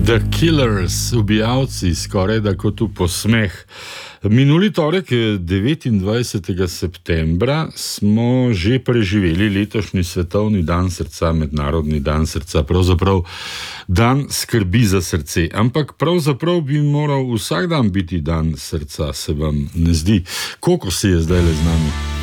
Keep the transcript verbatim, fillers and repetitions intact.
The Killers, ubijalci, skoraj da kot v posmeh. Minuli torek, devetindvajsetega septembra, smo že preživeli letošnji svetovni dan srca, mednarodni dan srca, pravzaprav dan skrbi za srce. Ampak pravzaprav bi moral vsak dan biti dan srca, se vam ne zdi? Koliko si je zdaj le z nami?